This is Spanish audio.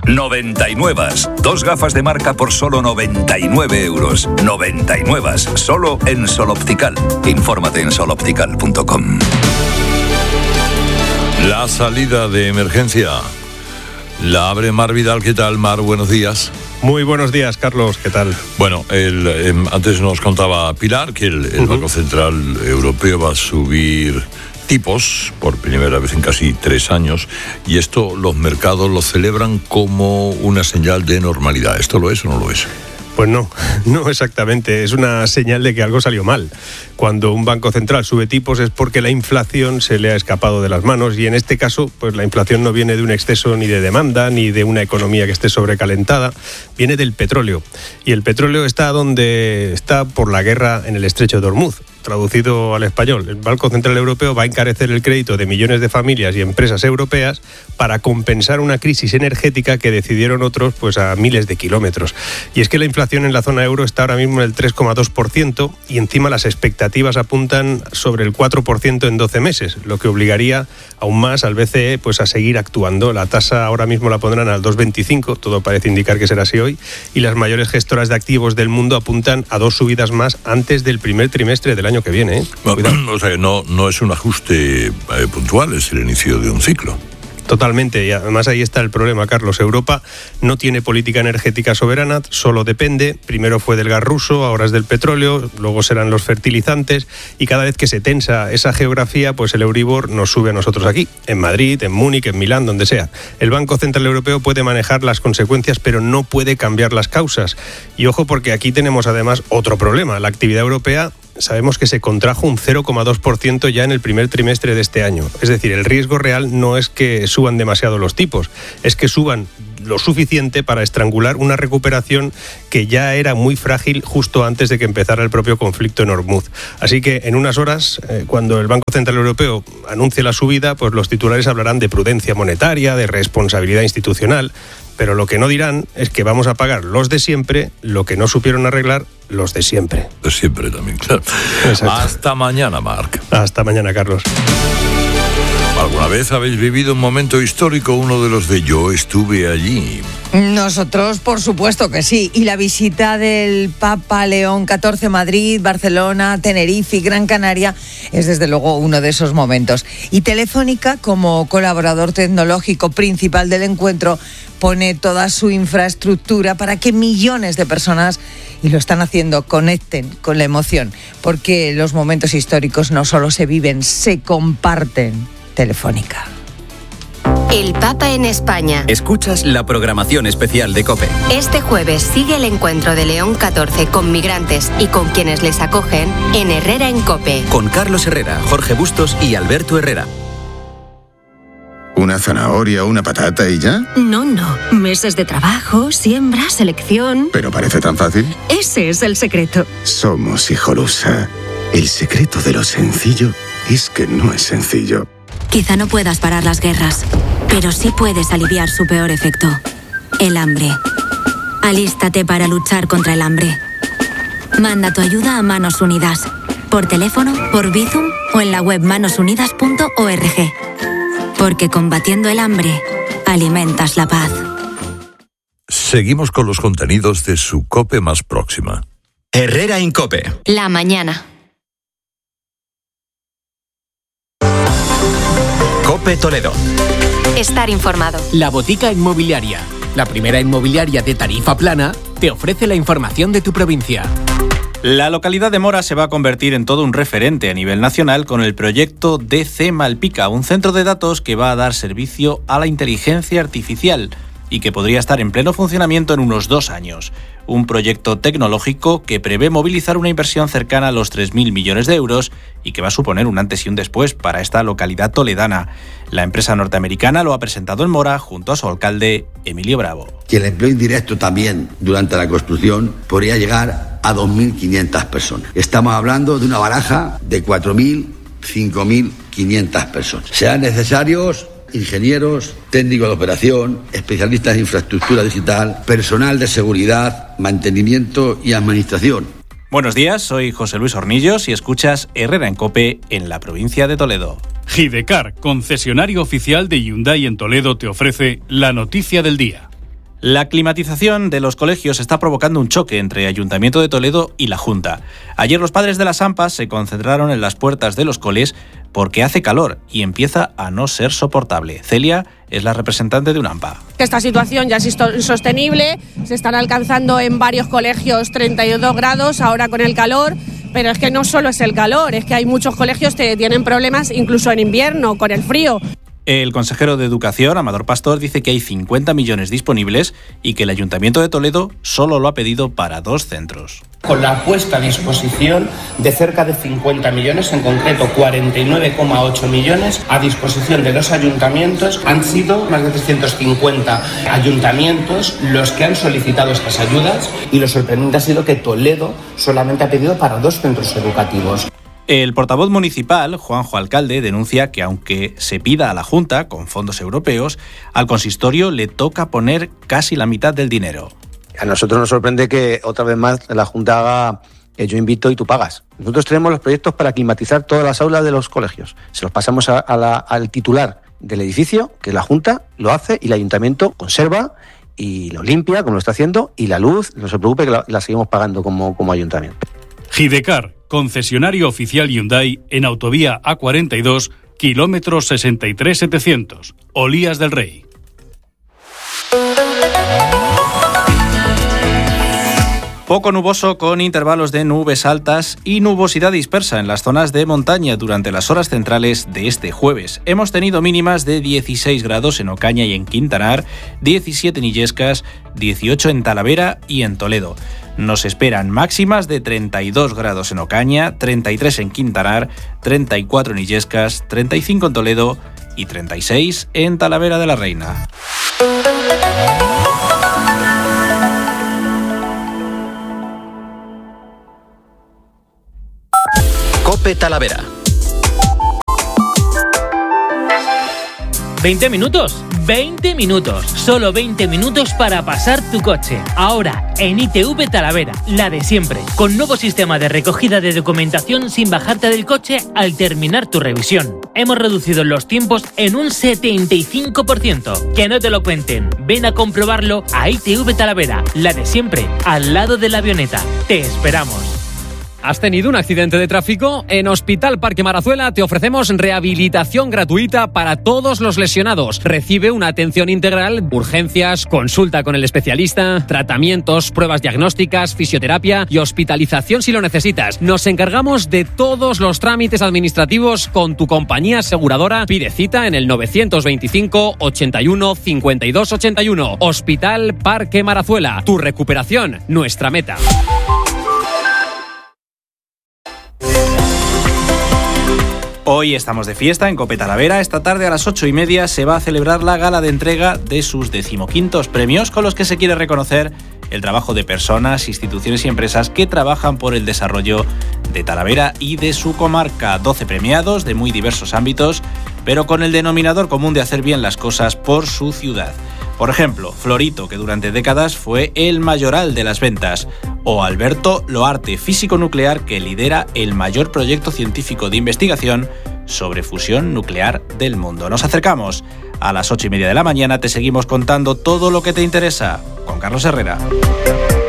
99. 2 gafas de marca por solo 99 euros. 99. Solo en Sol Optical. Infórmate en soloptical.com. La salida de emergencia la abre Mar Vidal. ¿Qué tal, Mar? Buenos días. Muy buenos días, Carlos. ¿Qué tal? Bueno, antes nos contaba Pilar que el Banco Central Europeo va a subir tipos por primera vez en casi 3 años, y esto los mercados lo celebran como una señal de normalidad. ¿Esto lo es o no lo es? Pues no exactamente. Es una señal de que algo salió mal. Cuando un banco central sube tipos es porque la inflación se le ha escapado de las manos, y en este caso, pues la inflación no viene de un exceso ni de demanda, ni de una economía que esté sobrecalentada, viene del petróleo. Y el petróleo está donde está por la guerra en el estrecho de Hormuz. Traducido al español, el Banco Central Europeo va a encarecer el crédito de millones de familias y empresas europeas para compensar una crisis energética que decidieron otros pues a miles de kilómetros. Y es que la inflación en la zona euro está ahora mismo en el 3,2%, y encima las expectativas apuntan sobre el 4% en 12 meses, lo que obligaría aún más al BCE pues a seguir actuando. La tasa ahora mismo la pondrán al 2,25, todo parece indicar que será así hoy, y las mayores gestoras de activos del mundo apuntan a 2 subidas más antes del primer trimestre del año que viene. O sea, no es un ajuste puntual, es el inicio de un ciclo. Totalmente, y además ahí está el problema, Carlos. Europa no tiene política energética soberana, solo depende. Primero fue del gas ruso, ahora es del petróleo, luego serán los fertilizantes, y cada vez que se tensa esa geografía, pues el Euribor nos sube a nosotros aquí, en Madrid, en Múnich, en Milán, donde sea. El Banco Central Europeo puede manejar las consecuencias, pero no puede cambiar las causas. Y ojo, porque aquí tenemos además otro problema. La actividad europea sabemos que se contrajo un 0,2% ya en el primer trimestre de este año. Es decir, el riesgo real no es que suban demasiado los tipos, es que suban lo suficiente para estrangular una recuperación que ya era muy frágil justo antes de que empezara el propio conflicto en Hormuz. Así que en unas horas, cuando el Banco Central Europeo anuncie la subida, pues los titulares hablarán de prudencia monetaria, de responsabilidad institucional, pero lo que no dirán es que vamos a pagar los de siempre lo que no supieron arreglar los de siempre. De siempre también, claro. Exacto. Hasta mañana, Marc. Hasta mañana, Carlos. ¿Alguna vez habéis vivido un momento histórico, uno de los de Yo estuve allí? Nosotros, por supuesto que sí. Y la visita del Papa León XIV, Madrid, Barcelona, Tenerife y Gran Canaria es desde luego uno de esos momentos. Y Telefónica, como colaborador tecnológico principal del encuentro, pone toda su infraestructura para que millones de personas, y lo están haciendo, conecten con la emoción. Porque los momentos históricos no solo se viven, se comparten. Telefónica. El Papa en España. Escuchas la programación especial de COPE. Este jueves sigue el encuentro de León XIV con migrantes y con quienes les acogen en Herrera en COPE. Con Carlos Herrera, Jorge Bustos y Alberto Herrera. ¿Una zanahoria o una patata y ya? No. Meses de trabajo, siembra, selección. ¿Pero parece tan fácil? Ese es el secreto. Somos Hijolusa. El secreto de lo sencillo es que no es sencillo. Quizá no puedas parar las guerras, pero sí puedes aliviar su peor efecto, el hambre. Alístate para luchar contra el hambre. Manda tu ayuda a Manos Unidas, por teléfono, por Bizum o en la web manosunidas.org. Porque combatiendo el hambre, alimentas la paz. Seguimos con los contenidos de su COPE más próxima. Herrera en COPE. La mañana. COPE Toledo. Estar informado. La Botica Inmobiliaria, la primera inmobiliaria de tarifa plana, te ofrece la información de tu provincia. La localidad de Mora se va a convertir en todo un referente a nivel nacional con el proyecto DC Malpica, un centro de datos que va a dar servicio a la inteligencia artificial y que podría estar en pleno funcionamiento en unos 2 años. Un proyecto tecnológico que prevé movilizar una inversión cercana a los 3.000 millones de euros y que va a suponer un antes y un después para esta localidad toledana. La empresa norteamericana lo ha presentado en Mora junto a su alcalde, Emilio Bravo. Que el empleo indirecto también durante la construcción podría llegar a 2.500 personas. Estamos hablando de una baraja de 4.000, 5.500 personas. Serán necesarios ingenieros, técnicos de operación, especialistas en infraestructura digital, personal de seguridad, mantenimiento y administración. Buenos días, soy José Luis Hornillos y escuchas Herrera en COPE en la provincia de Toledo. Gidecar, concesionario oficial de Hyundai en Toledo, te ofrece la noticia del día. La climatización de los colegios está provocando un choque entre Ayuntamiento de Toledo y la Junta. Ayer los padres de las AMPA se concentraron en las puertas de los coles porque hace calor y empieza a no ser soportable. Celia es la representante de una AMPA. Esta situación ya es insostenible, se están alcanzando en varios colegios 32 grados ahora con el calor, pero es que no solo es el calor, es que hay muchos colegios que tienen problemas incluso en invierno con el frío. El consejero de Educación, Amador Pastor, dice que hay 50 millones disponibles y que el Ayuntamiento de Toledo solo lo ha pedido para 2 centros. Con la puesta a disposición de cerca de 50 millones, en concreto 49,8 millones a disposición de los ayuntamientos. Han sido más de 350 ayuntamientos los que han solicitado estas ayudas y lo sorprendente ha sido que Toledo solamente ha pedido para 2 centros educativos. El portavoz municipal, Juanjo Alcalde, denuncia que aunque se pida a la Junta, con fondos europeos, al consistorio le toca poner casi la mitad del dinero. A nosotros nos sorprende que otra vez más la Junta haga yo invito y tú pagas. Nosotros tenemos los proyectos para climatizar todas las aulas de los colegios. Se los pasamos al titular del edificio, que la Junta lo hace y el Ayuntamiento conserva y lo limpia, como lo está haciendo, y la luz, no se preocupe que la seguimos pagando como Ayuntamiento. Gidecar, concesionario oficial Hyundai en autovía A42, kilómetro 63700, Olías del Rey. Poco nuboso con intervalos de nubes altas y nubosidad dispersa en las zonas de montaña durante las horas centrales de este jueves. Hemos tenido mínimas de 16 grados en Ocaña y en Quintanar, 17 en Illescas, 18 en Talavera y en Toledo. Nos esperan máximas de 32 grados en Ocaña, 33 en Quintanar, 34 en Illescas, 35 en Toledo y 36 en Talavera de la Reina. COPE Talavera. 20 minutos, 20 minutos, solo 20 minutos para pasar tu coche. Ahora, en ITV Talavera, la de siempre, con nuevo sistema de recogida de documentación sin bajarte del coche al terminar tu revisión. Hemos reducido los tiempos en un 75%. Que no te lo cuenten, ven a comprobarlo a ITV Talavera, la de siempre, al lado de la avioneta. Te esperamos. ¿Has tenido un accidente de tráfico? En Hospital Parque Marazuela te ofrecemos rehabilitación gratuita para todos los lesionados. Recibe una atención integral, urgencias, consulta con el especialista, tratamientos, pruebas diagnósticas, fisioterapia y hospitalización si lo necesitas. Nos encargamos de todos los trámites administrativos con tu compañía aseguradora. Pide cita en el 925 81 52 81. Hospital Parque Marazuela. Tu recuperación, nuestra meta. Hoy estamos de fiesta en COPE Talavera. Esta tarde a las 8:30 se va a celebrar la gala de entrega de sus 15º premios, con los que se quiere reconocer el trabajo de personas, instituciones y empresas que trabajan por el desarrollo de Talavera y de su comarca. 12 premiados de muy diversos ámbitos, pero con el denominador común de hacer bien las cosas por su ciudad. Por ejemplo, Florito, que durante décadas fue el mayoral de las ventas, o Alberto Loarte, físico nuclear que lidera el mayor proyecto científico de investigación sobre fusión nuclear del mundo. Nos acercamos a las 8:30 de la mañana, te seguimos contando todo lo que te interesa con Carlos Herrera.